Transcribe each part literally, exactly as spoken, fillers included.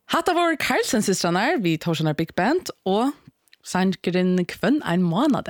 Hatta var Carlsen-systrarna, vi tar sånne Big Band, og sangeren Kvønn en måned.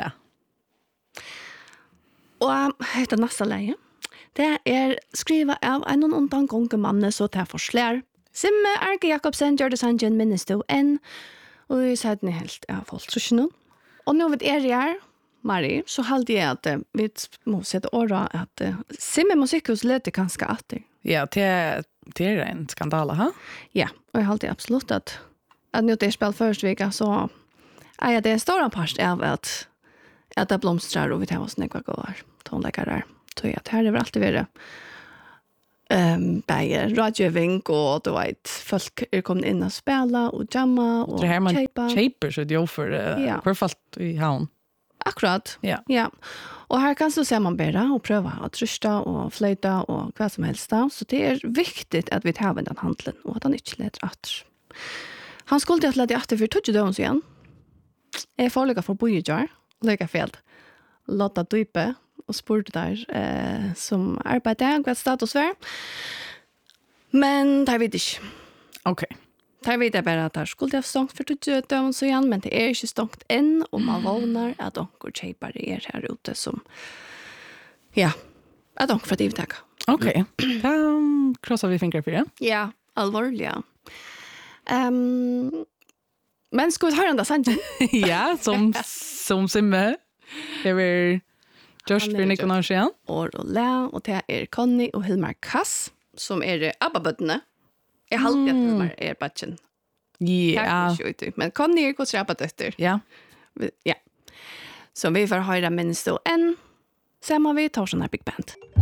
Og heter neste leie. Det er skrivet av en og undan gongemanne, så det er forslær. Simme Arke Jakobsen gjør det sangen minnes du enn, og vi sier den helt av folk, så ikke noen. Og nå vet jeg her, Marie, så halte jeg at uh, vi må sette året at uh, Simme Musikhus leder ganske atter. Ja, det, det er en skandale, ha? Ja, og jeg halte absolutt at at nå det er spilt første vika, så er det en stor part av at at det blomstrar, og vi tar oss nekva gåar, tonleggare. Så ja, det her er alltid vært um, bare rådgjøving, og du vet, folk er kommet inn og spela, og jamma, og det her man kjeipa. kjeiper, så det er jo for uh, Ja. hvert fall i havn. Akkurat. Ja. Ja. Og her kan så se man bedre og prøve å trusta og fløyta og hva som helst da. Så det er viktig at vi tar den handelen, og at han ikke leder atter. Han skulle til at lede atter for tog døgn igjen. Jeg får lykke for bojejar, lykke fel. Lotta dype og spurte der eh, som arbeider, hva status var. Men det vet jeg ikke. Ok. Der vet jeg bare at det skulle ha stångt for tog døgn igjen, men det er ikke stångt inn, og man vågner at onker kjeipere er her ute som, ja, at onker for et ivtak. Ok. Da krossar vi fingrar for det. Ja, alvorlig, ja. Um, men skal vi høre den da, Sanjen? Ja, som, som Simme. Det var just for Nick og Narsien. Og Rolle, og det er Conny og Hilmar Kass, som er ABBA-bøttene. Jeg halte at Hilmar er bøtten. Ja. Men Conny er hos ABBA-døtter. Ja. Ja. Så vi får høre minst og en. Ser man vi tar sånn her Big Band.